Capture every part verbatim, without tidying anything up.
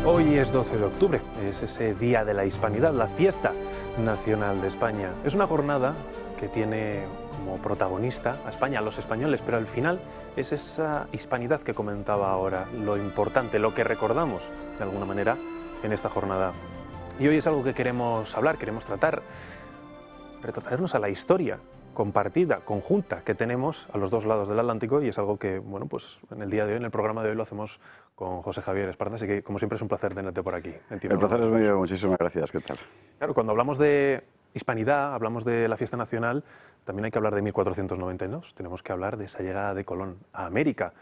Hoy es doce de octubre, es ese Día de la Hispanidad, la fiesta nacional de España. Es una jornada que tiene como protagonista a España, a los españoles, pero al final es esa hispanidad que comentaba ahora, lo importante, lo que recordamos de alguna manera en esta jornada. Y hoy es algo que queremos hablar, queremos tratar, retrotraernos a la historia compartida, conjunta, que tenemos a los dos lados del Atlántico, y es algo que, bueno, pues en el día de hoy, en el programa de hoy, lo hacemos con José Javier Esparza, así que, como siempre, es un placer tenerte por aquí. El placer es mío, muchísimas gracias, ¿qué tal? Claro, cuando hablamos de hispanidad, hablamos de la fiesta nacional, también hay que hablar de mil cuatrocientos noventa y dos, tenemos que hablar de esa llegada de Colón a América,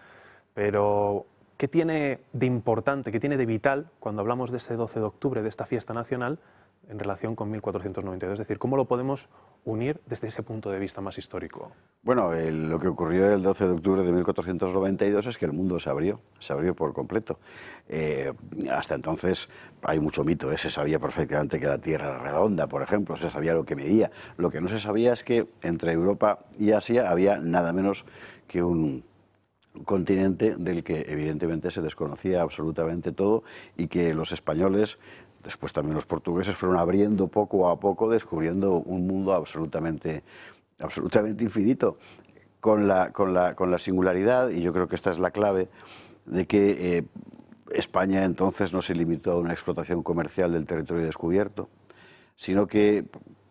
pero ¿qué tiene de importante, qué tiene de vital cuando hablamos de ese doce de octubre, de esta fiesta nacional, en relación con mil cuatrocientos noventa y dos? Es decir, ¿cómo lo podemos unir desde ese punto de vista más histórico? Bueno, el, lo que ocurrió el doce de octubre de mil cuatrocientos noventa y dos es que el mundo se abrió, se abrió por completo. Eh, hasta entonces hay mucho mito, ¿eh? Se sabía perfectamente que la Tierra era redonda, por ejemplo, se sabía lo que medía. Lo que no se sabía es que entre Europa y Asia había nada menos que un continente del que evidentemente se desconocía absolutamente todo y que los españoles, después también los portugueses, fueron abriendo poco a poco, descubriendo un mundo absolutamente, absolutamente infinito, con la, con, la, con la singularidad, y yo creo que esta es la clave, de que eh, España entonces no se limitó a una explotación comercial del territorio descubierto, sino que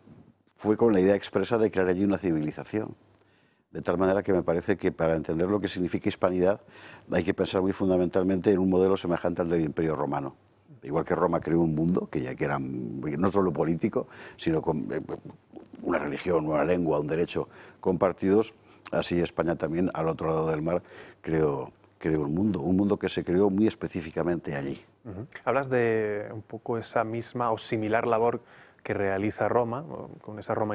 fue con la idea expresa de crear allí una civilización. De tal manera que me parece que para entender lo que significa hispanidad hay que pensar muy fundamentalmente en un modelo semejante al del Imperio Romano. Igual que Roma creó un mundo, que ya que era no solo político, sino con una religión, una lengua, un derecho compartidos, así España también, al otro lado del mar, creó, creó un mundo, un mundo que se creó muy específicamente allí. Uh-huh. Hablas de un poco esa misma o similar labor que realiza Roma, con esa Roma